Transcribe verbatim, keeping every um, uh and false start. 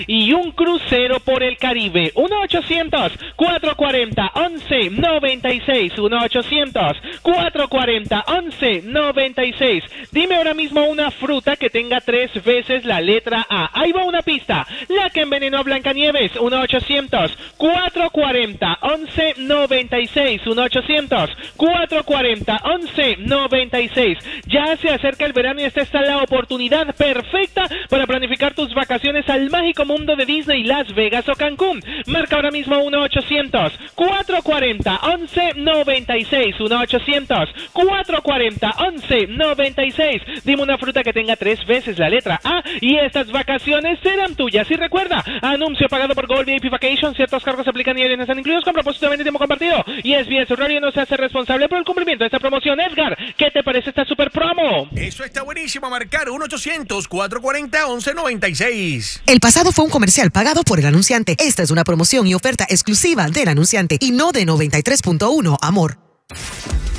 y un crucero por el Caribe. uno ochocientos, cuatrocientos cuarenta, once noventa y seis. uno ochocientos, cuatrocientos cuarenta, once noventa y seis. Dime ahora mismo una fruta que tenga tres veces la letra A. Ahí va una pista. La que envenenó a Blancanieves. uno ochocientos, cuatrocientos cuarenta, once noventa y seis. uno ochocientos, cuatrocientos cuarenta, once noventa y seis. Ya se acerca el verano y esta está la oportunidad perfecta para planificar tus vacaciones al mágico mundo de Disney, Las Vegas o Cancún. Marca ahora mismo uno ochocientos, cuatrocientos cuarenta, once noventa y seis. uno ochocientos, cuatrocientos cuarenta, once noventa y seis. Dime una fruta que tenga tres veces la letra A y estas vacaciones serán tuyas. Y recuerda, anuncio pagado por Gold V I P Vacation. Ciertos cargos se aplican y no están incluidos con propósito de venta y tiempo compartido. Y S B S Radio no se hace responsable por el cumplimiento de esta promoción. Edgar, ¿qué te parece esta super promo? Eso está buenísimo. Marcar uno ochocientos, cuatrocientos cuarenta, once noventa y seis. El pasado fue un comercial pagado por el anunciante. Esta es una promoción y oferta exclusiva del anunciante y no de noventa y tres punto uno Amor.